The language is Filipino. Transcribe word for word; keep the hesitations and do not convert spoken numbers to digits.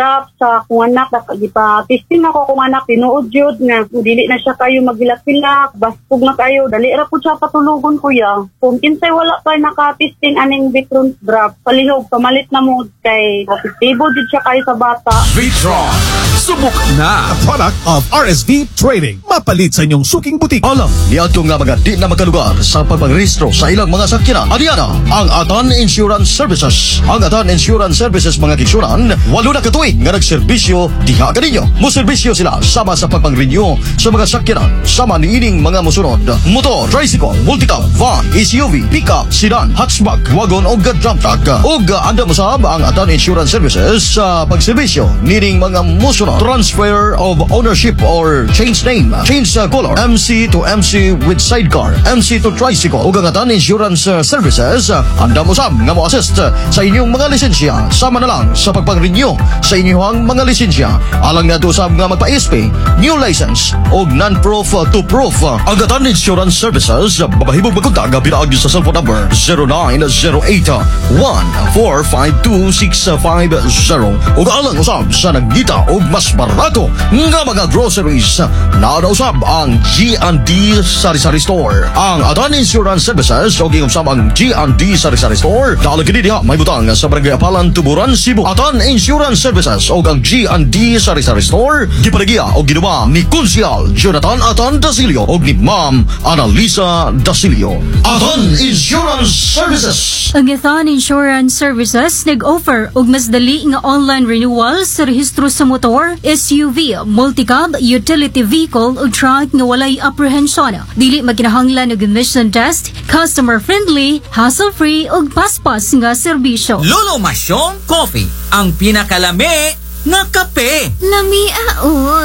sa kung anak, gipa testing ako kung anak, tinuod yun nga, dili na siya kayo magilak-ilak, bastog na kayo, dali ra po siya patulugon kuya. Kung kinsay wala pa naka-testing aning Victron drop, palihog, pamalit na mo kay positibo din siya kayo sa bata. Victron, subok na! A product of R S V Trading. Mapalit sa inyong suking butik. Alam, niadto nga mga di na makalugar sa pagpangrehistro sa ilang mga sakyanan. Adiana, ang Atan Insurance Services. Ang Atan Insurance Services mga kiksunan, walo na katuig nga nagserbisyo diha kaninyo. Muserbisyo sila sama sa pagpang-renew sa mga sakyanan. Sama niining mga musunod: motor, tricycle, multicab, van, S U V, pickup, sedan, hatchback, wagon o dump truck. Og anda mo sab ang Atan Insurance Services sa pagserbisyo niining mga musunod: transfer of ownership or change name, change uh, color, M C to M C with sidecar, M C to tricycle. Ug ang Atan Insurance uh, Services uh, anda mo sab nga mo assist uh, sa inyong mga lisensya. Sama na lang sa pagpang-renew sa inyong mga lisensya. Alang na to sab nga magpa-S P, new license o non-proof uh, to proof. Uh, ang Atan Insurance Services uh, babahibog magkontak binaag sa cellphone number zero nine zero eight one four five two six five zero. Ug alang usab sa nagdita og mas barato nga mga groceries na usab ang G and D Sari-Sari Store. Ang Atan Insurance Services o giusab ang G and D Sari-Sari Store dalag kini diha may butang sa Barangay Apalan, Tuburan, Cebu. Atan Insurance Services o ang G and D Sari-Sari Store gipadagya o ginuba ni Konsyal Jonathan Atan Dasilio o ni Ma'am Annalisa Dasilio. Atan Insurance Services. Ang Atan Insurance Services nag-offer og mas dali nga online renewal sa rehistro sa motor, S U V, multicab, utility vehicle o truck nga walay apprehension. Dili magkinahanglan og emission test, customer friendly, hassle-free ug paspas nga serbisyo. Lolo Masyong Coffee, ang pinakalami nga kape. Lami aon.